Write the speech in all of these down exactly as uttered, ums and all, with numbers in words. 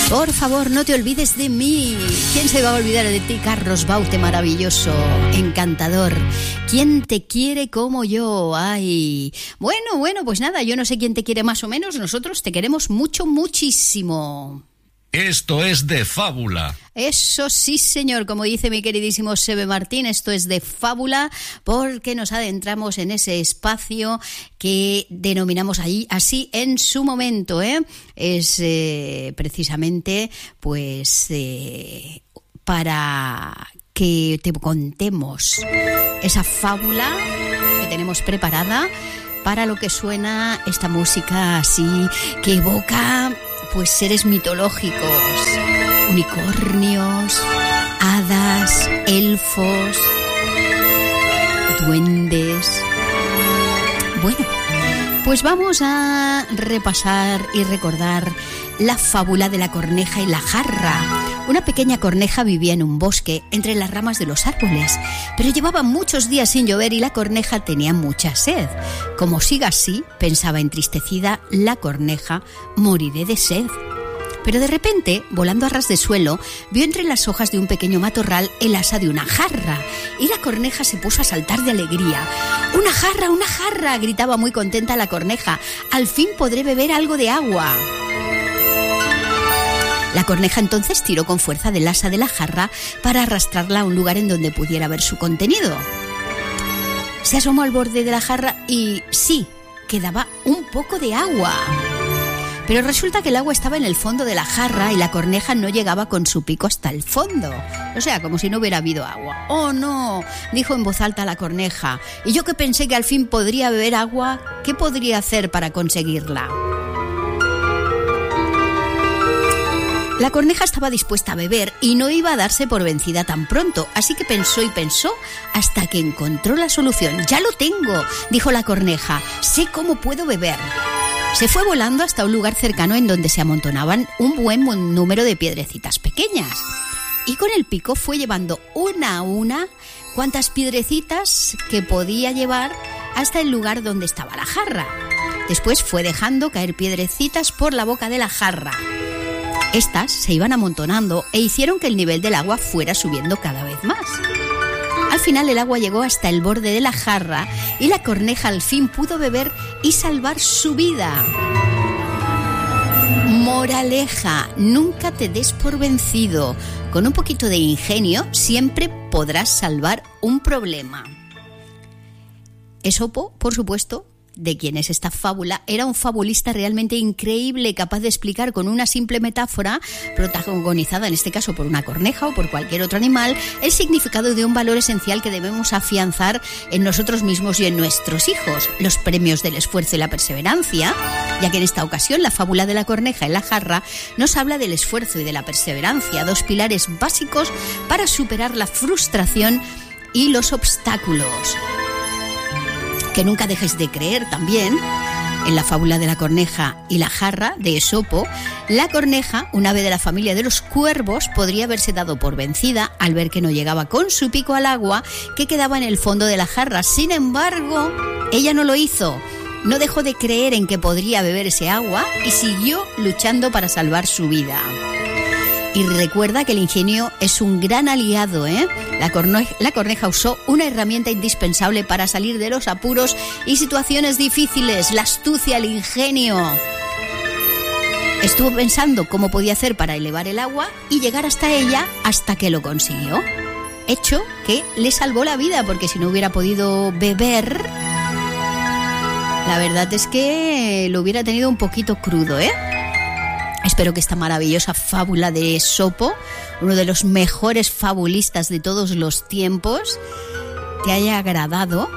Por favor, no te olvides de mí. ¿Quién se va a olvidar de ti, Carlos Baute, maravilloso, encantador? ¿Quién te quiere como yo? Ay, bueno, bueno, pues nada, yo no sé quién te quiere más o menos, nosotros te queremos mucho, muchísimo. Esto es de fábula. Eso sí, señor, como dice mi queridísimo Sebe Martín, esto es de fábula porque nos adentramos en ese espacio que denominamos allí así en su momento, ¿eh? Es eh, precisamente pues eh, para que te contemos esa fábula que tenemos preparada para lo que suena esta música así que evoca pues seres mitológicos, unicornios, hadas, elfos, duendes. Bueno, pues vamos a repasar y recordar la fábula de la corneja y la jarra. Una pequeña corneja vivía en un bosque entre las ramas de los árboles, pero llevaba muchos días sin llover y la corneja tenía mucha sed. Como siga así, pensaba entristecida, la corneja, moriré de sed. Pero de repente, volando a ras de suelo, vio entre las hojas de un pequeño matorral el asa de una jarra, y la corneja se puso a saltar de alegría. ¡Una jarra, una jarra!, gritaba muy contenta la corneja. ¡Al fin podré beber algo de agua! La corneja entonces tiró con fuerza del asa de la jarra para arrastrarla a un lugar en donde pudiera ver su contenido. Se asomó al borde de la jarra y sí, quedaba un poco de agua. Pero resulta que el agua estaba en el fondo de la jarra y la corneja no llegaba con su pico hasta el fondo. O sea, como si no hubiera habido agua. ¡Oh, no!, dijo en voz alta la corneja. Y yo que pensé que al fin podría beber agua, ¿qué podría hacer para conseguirla? La corneja estaba dispuesta a beber y no iba a darse por vencida tan pronto, así que pensó y pensó hasta que encontró la solución. ¡Ya lo tengo!, dijo la corneja. ¡Sé cómo puedo beber! Se fue volando hasta un lugar cercano en donde se amontonaban un buen número de piedrecitas pequeñas. Y con el pico fue llevando una a una cuantas piedrecitas que podía llevar hasta el lugar donde estaba la jarra. Después fue dejando caer piedrecitas por la boca de la jarra. Estas se iban amontonando e hicieron que el nivel del agua fuera subiendo cada vez más. Al final el agua llegó hasta el borde de la jarra y la corneja al fin pudo beber y salvar su vida. Moraleja, nunca te des por vencido. Con un poquito de ingenio siempre podrás salvar un problema. Esopo, por supuesto, de quien es esta fábula, era un fabulista realmente increíble, capaz de explicar con una simple metáfora, protagonizada en este caso por una corneja o por cualquier otro animal, el significado de un valor esencial que debemos afianzar en nosotros mismos y en nuestros hijos, los premios del esfuerzo y la perseverancia, ya que en esta ocasión la fábula de la corneja y la jarra nos habla del esfuerzo y de la perseverancia, dos pilares básicos para superar la frustración y los obstáculos. Que nunca dejes de creer también en la fábula de la corneja y la jarra de Esopo. La corneja, un ave de la familia de los cuervos, podría haberse dado por vencida al ver que no llegaba con su pico al agua que quedaba en el fondo de la jarra. Sin embargo, ella no lo hizo. No dejó de creer en que podría beber ese agua y siguió luchando para salvar su vida. Y recuerda que el ingenio es un gran aliado, ¿eh? La corneja, la corneja usó una herramienta indispensable para salir de los apuros y situaciones difíciles, la astucia, el ingenio. Estuvo pensando cómo podía hacer para elevar el agua y llegar hasta ella hasta que lo consiguió. Hecho que le salvó la vida, porque si no hubiera podido beber, la verdad es que lo hubiera tenido un poquito crudo, ¿eh? Espero que esta maravillosa fábula de Esopo, uno de los mejores fabulistas de todos los tiempos, te haya agradado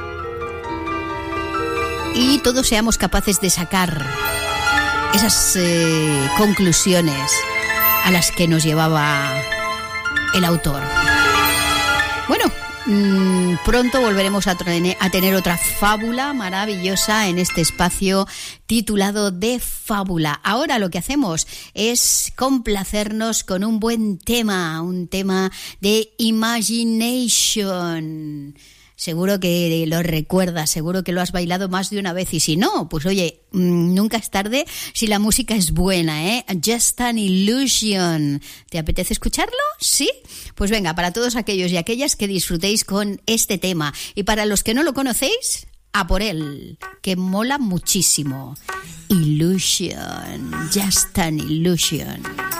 y todos seamos capaces de sacar esas eh, conclusiones a las que nos llevaba el autor. Bueno, mmm, pronto volveremos a, trene, a tener otra fábula maravillosa en este espacio titulado de fábula. Ahora lo que hacemos es complacernos con un buen tema, un tema de Imagination. seguro que lo recuerdas, seguro que lo has bailado más de una vez, y si no, pues oye, nunca es tarde si la música es buena, ¿eh? Just an Illusion. ¿Te apetece escucharlo? ¿Sí? Pues venga, para todos aquellos y aquellas que disfrutéis con este tema, y para los que no lo conocéis, a por él, que mola muchísimo. Illusion, Just an Illusion.